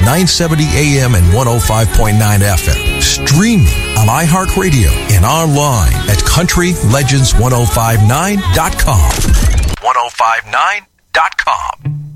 970 AM and 105.9 FM. Streaming on iHeartRadio and online at countrylegends1059.com. 1059.com.